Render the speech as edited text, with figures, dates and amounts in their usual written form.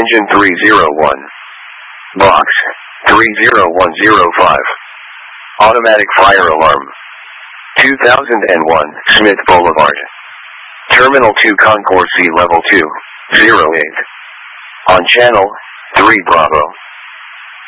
Engine 301. Box 30105. Automatic fire alarm. 2001 Smith Boulevard. Terminal 2 Concourse C Level 2, 08. On channel 3 Bravo.